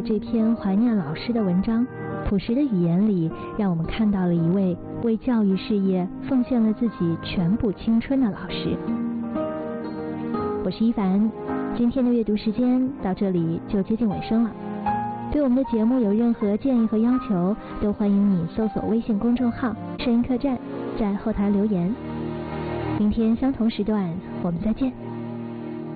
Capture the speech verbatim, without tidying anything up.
这篇怀念老师的文章，朴实的语言里，让我们看到了一位为教育事业奉献了自己全部青春的老师。我是一凡，今天的阅读时间到这里就接近尾声了。对我们的节目有任何建议和要求，都欢迎你搜索微信公众号摄音客栈，在后台留言。明天相同时段我们再见。